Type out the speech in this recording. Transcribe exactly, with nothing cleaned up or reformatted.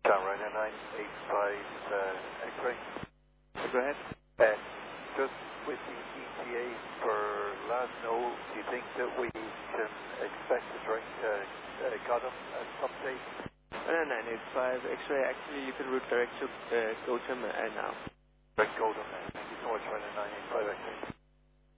Tower nine eight five uh, X-ray. Go ahead. And just with the E T A for last know, do you think that we can expect to drink uh, uh, Gotham at some stage? nine eight five X-ray, actually you can route direct to uh, Gotham uh, now. Direct Gotham, thank you so much for nine eight five X-ray.